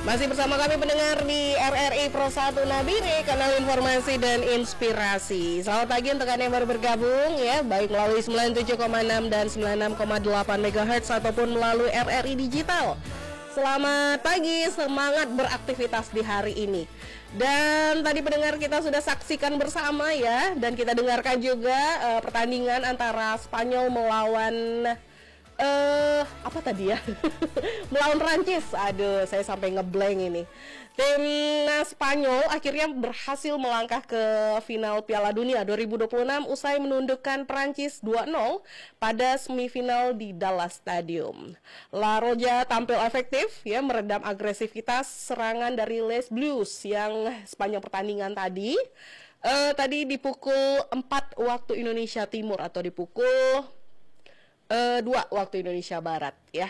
Masih bersama kami pendengar di RRI Pro 1 Nabire, kanal informasi dan inspirasi. Selamat pagi untuk Anda yang baru bergabung ya, baik melalui 97,6 dan 96,8 MHz ataupun melalui RRI Digital. Selamat pagi, semangat beraktivitas di hari ini. Dan tadi pendengar kita sudah saksikan bersama ya, dan kita dengarkan juga pertandingan antara Spanyol melawan apa tadi ya? melawan Prancis. Aduh, saya sampai ngeblank ini. Timnas Spanyol akhirnya berhasil melangkah ke final Piala Dunia 2026 usai menundukkan Prancis 2-0 pada semifinal di Dallas Stadium. La Roja tampil efektif ya, meredam agresivitas serangan dari Les Blues yang sepanjang pertandingan tadi. Tadi di pukul 4 waktu Indonesia Timur atau di pukul 2 waktu Indonesia Barat ya.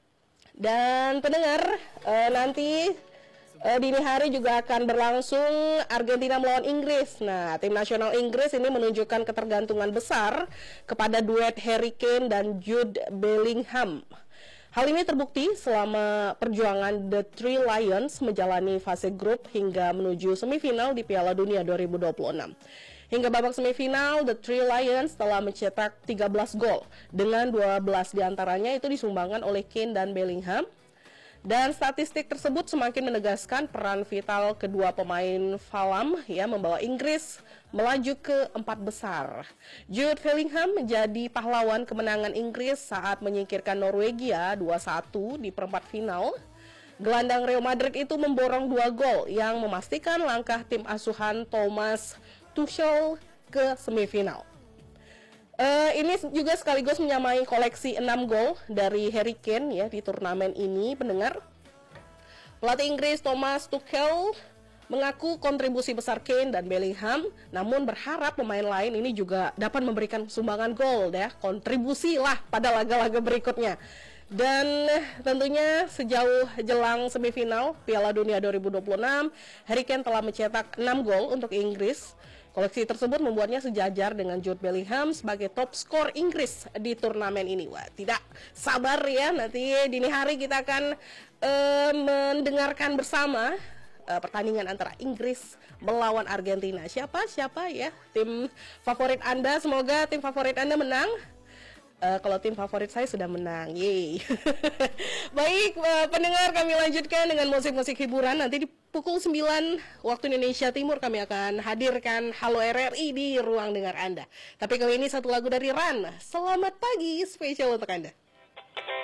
Dan pendengar, nanti dini hari juga akan berlangsung Argentina melawan Inggris. Nah, tim nasional Inggris ini menunjukkan ketergantungan besar kepada duet Harry Kane dan Jude Bellingham. Hal ini terbukti selama perjuangan The Three Lions menjalani fase grup hingga menuju semifinal di Piala Dunia 2026. Hingga babak semifinal, The Three Lions telah mencetak 13 gol, dengan 12 diantaranya itu disumbangkan oleh Kane dan Bellingham. Dan statistik tersebut semakin menegaskan peran vital kedua pemain Fulham ya, membawa Inggris melaju ke 4 besar. Jude Bellingham menjadi pahlawan kemenangan Inggris saat menyingkirkan Norwegia 2-1 di perempat final. Gelandang Real Madrid itu memborong 2 gol yang memastikan langkah tim asuhan Thomas Tuchel ke semifinal. Ini juga sekaligus menyamai koleksi 6 gol dari Harry Kane ya di turnamen ini, pendengar. Pelatih Inggris Thomas Tuchel mengaku kontribusi besar Kane dan Bellingham, namun berharap pemain lain ini juga dapat memberikan sumbangan gol ya, kontribusi lah pada laga-laga berikutnya. Dan tentunya sejauh jelang semifinal Piala Dunia 2026, Harry Kane telah mencetak 6 gol untuk Inggris. Koleksi tersebut membuatnya sejajar dengan Jude Bellingham sebagai top skor Inggris di turnamen ini. Wah, tidak sabar ya, nanti dini hari kita akan mendengarkan bersama pertandingan antara Inggris melawan Argentina. Siapa ya tim favorit Anda? Semoga tim favorit Anda menang. Kalau tim favorit saya sudah menang, yeay. Baik, pendengar, kami lanjutkan dengan musik-musik hiburan. Nanti di pukul 9 waktu Indonesia Timur kami akan hadirkan Halo RRI di ruang dengar Anda. Tapi kali ini satu lagu dari Ran. Selamat pagi, spesial untuk Anda.